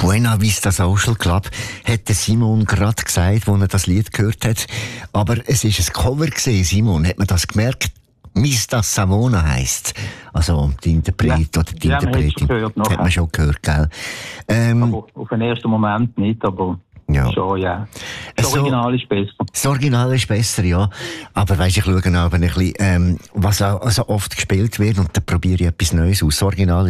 Buena Vista Social Club, hat der Simon gerade gesagt, als er das Lied gehört hat. Aber es war ein Cover gewesen, Simon. Hat man das gemerkt? Mista Savona heisst. Also, die Interpret oder die Interpretin. Hat man schon gehört, gell? Aber auf den ersten Moment nicht, aber ja. Schon, ja. Das Original ist besser. Das Original ist besser, ja. Aber weisst, ich schaue aber ein bisschen, was auch so oft gespielt wird und dann probiere ich etwas Neues aus. Das Original